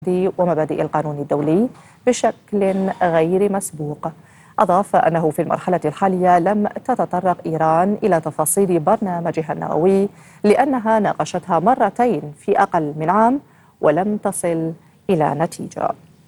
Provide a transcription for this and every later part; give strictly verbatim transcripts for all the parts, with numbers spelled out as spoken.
ومبادئ القانون الدولي بشكل غير مسبوق. أضاف أنه في المرحلة الحالية لم تتطرق إيران إلى تفاصيل برنامجها النووي لأنها ناقشتها مرتين في أقل من عام ولم تصل إلى نتيجة.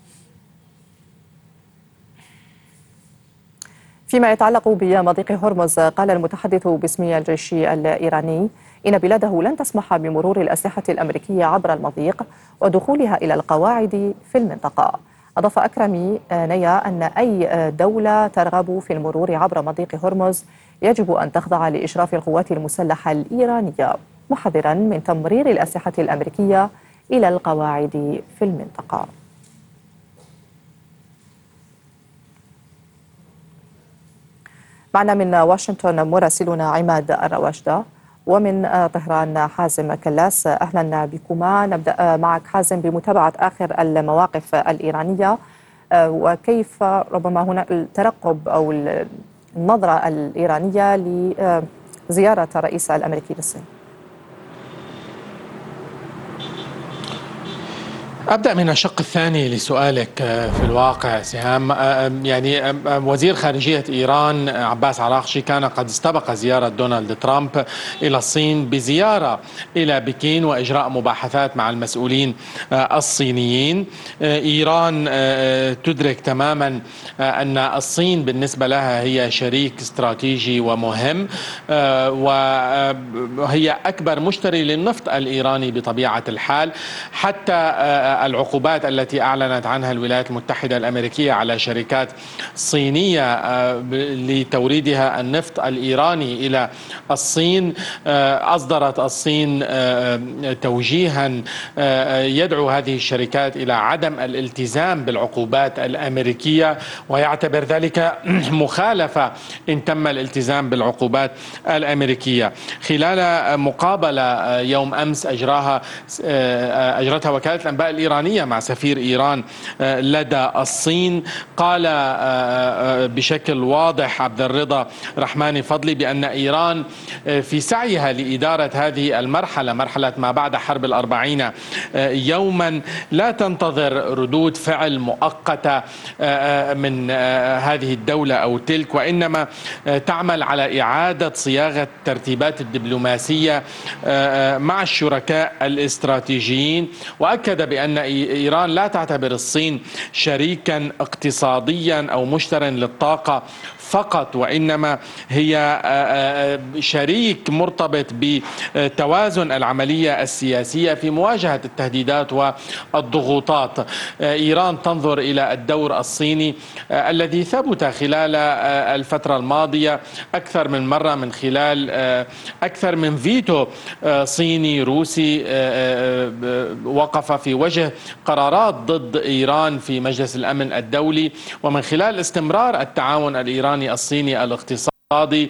فيما يتعلق بمضيق هرمز، قال المتحدث باسم الجيش الإيراني إن بلاده لن تسمح بمرور الأسلحة الأمريكية عبر المضيق ودخولها إلى القواعد في المنطقة. أضاف أكرمي نيا أن أي دولة ترغب في المرور عبر مضيق هرمز يجب أن تخضع لإشراف القوات المسلحة الإيرانية، محذرا من تمرير الأسلحة الأمريكية إلى القواعد في المنطقة. معنا من واشنطن مراسلنا عماد الرواشدة، ومن طهران حازم كلاس. أهلا بكما. نبدأ معك حازم بمتابعة آخر المواقف الإيرانية، وكيف ربما هنا الترقب أو النظرة الإيرانية لزيارة الرئيس الأمريكي للصين. أبدأ من الشق الثاني لسؤالك. في الواقع سهام، يعني وزير خارجية إيران عباس عراقشي كان قد استبق زيارة دونالد ترامب إلى الصين بزيارة إلى بكين وإجراء مباحثات مع المسؤولين الصينيين. إيران تدرك تماما أن الصين بالنسبة لها هي شريك استراتيجي ومهم، وهي أكبر مشتري للنفط الإيراني بطبيعة الحال. حتى العقوبات التي أعلنت عنها الولايات المتحدة الأمريكية على شركات صينية لتوريدها النفط الإيراني إلى الصين، أصدرت الصين توجيها يدعو هذه الشركات إلى عدم الالتزام بالعقوبات الأمريكية، ويعتبر ذلك مخالفة إن تم الالتزام بالعقوبات الأمريكية. خلال مقابلة يوم أمس أجراها أجرتها وكالة الأنباء الإيرانية مع سفير إيران لدى الصين، قال بشكل واضح عبد الرضا رحماني فضلي بأن إيران في سعيها لإدارة هذه المرحلة، مرحلة ما بعد حرب الأربعين يوما، لا تنتظر ردود فعل مؤقتة من هذه الدولة أو تلك، وإنما تعمل على إعادة صياغة الترتيبات الدبلوماسية مع الشركاء الاستراتيجيين. وأكد بأن إيران لا تعتبر الصين شريكا اقتصاديا أو مشترا للطاقة فقط، وإنما هي شريك مرتبط بتوازن العملية السياسية في مواجهة التهديدات والضغوطات. إيران تنظر إلى الدور الصيني الذي ثبت خلال الفترة الماضية أكثر من مرة من خلال أكثر من فيتو صيني روسي وقف في وجه قرارات ضد إيران في مجلس الأمن الدولي، ومن خلال استمرار التعاون الإيراني الصيني الاقتصادي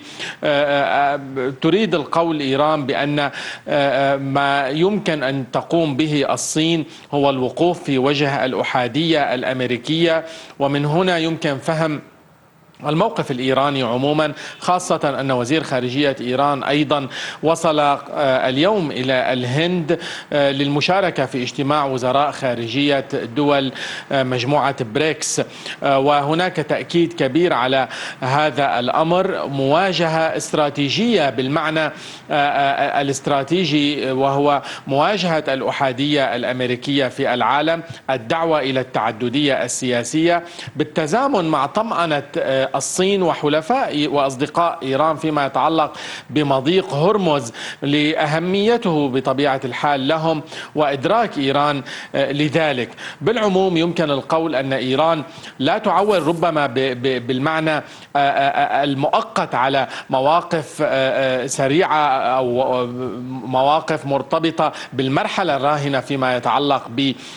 تريد القول إيران بأن ما يمكن أن تقوم به الصين هو الوقوف في وجه الأحادية الأمريكية. ومن هنا يمكن فهم الموقف الإيراني عموما، خاصة أن وزير خارجية إيران أيضا وصل اليوم إلى الهند للمشاركة في اجتماع وزراء خارجية دول مجموعة بريكس، وهناك تأكيد كبير على هذا الأمر. مواجهة استراتيجية بالمعنى الاستراتيجي، وهو مواجهة الأحادية الأمريكية في العالم، الدعوة إلى التعددية السياسية بالتزامن مع طمأنة الصين وحلفاء وأصدقاء إيران فيما يتعلق بمضيق هرمز لأهميته بطبيعة الحال لهم وإدراك إيران لذلك. بالعموم يمكن القول أن إيران لا تعول ربما بالمعنى المؤقت على مواقف سريعة أو مواقف مرتبطة بالمرحلة الراهنة فيما يتعلق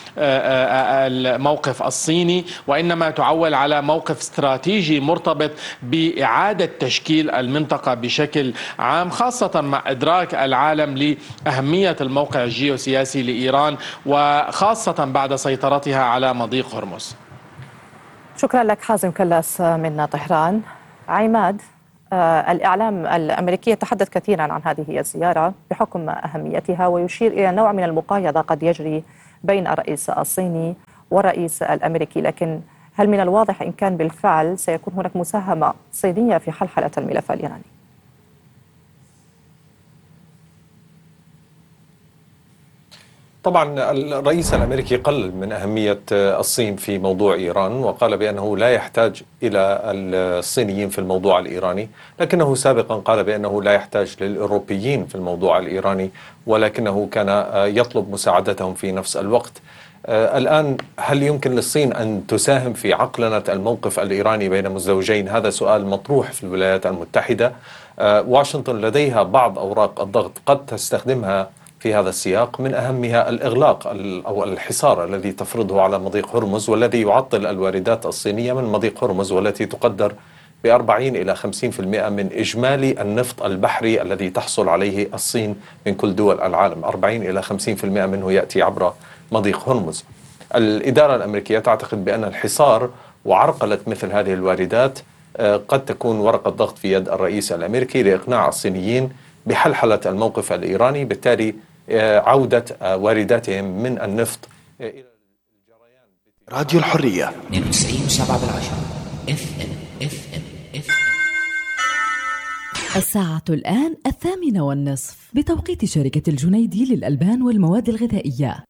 بالموقف الصيني، وإنما تعول على موقف استراتيجي مرتبط بإعادة تشكيل المنطقة بشكل عام، خاصة مع إدراك العالم لأهمية الموقع الجيوسياسي لإيران، وخاصة بعد سيطرتها على مضيق هرمز. شكرا لك حازم كلاس من طهران. عماد، آه الإعلام الأمريكي يتحدث كثيرا عن هذه الزيارة بحكم أهميتها، ويشير إلى نوع من المقايضة قد يجري بين الرئيس الصيني والرئيس الأمريكي، لكن هل من الواضح إن كان بالفعل سيكون هناك مساهمة صينية في حلحلة الملف الإيراني؟ طبعا الرئيس الأمريكي قلل من أهمية الصين في موضوع إيران، وقال بأنه لا يحتاج إلى الصينيين في الموضوع الإيراني، لكنه سابقا قال بأنه لا يحتاج للأوروبيين في الموضوع الإيراني، ولكنه كان يطلب مساعدتهم في نفس الوقت. الآن هل يمكن للصين أن تساهم في عقلنة الموقف الإيراني بين مزدوجين؟ هذا سؤال مطروح في الولايات المتحدة. واشنطن لديها بعض أوراق الضغط قد تستخدمها في هذا السياق، من أهمها الإغلاق أو الحصار الذي تفرضه على مضيق هرمز، والذي يعطل الواردات الصينية من مضيق هرمز، والتي تقدر بأربعين إلى خمسين بالمئة من إجمالي النفط البحري الذي تحصل عليه الصين من كل دول العالم. أربعين إلى خمسين بالمئة منه يأتي عبر مضيق هرمز. الإدارة الأمريكية تعتقد بأن الحصار وعرقلة مثل هذه الواردات قد تكون ورقة ضغط في يد الرئيس الأمريكي لإقناع الصينيين بحلحلة الموقف الإيراني، بالتالي عودة وارداتهم من النفط إلى الجريان. راديو الحرية اثنين وتسعين وسبعة بالعشرة اف ام اف ام اف الساعة الآن الثامنة والنصف بتوقيت شركة الجنيدي للألبان والمواد الغذائية.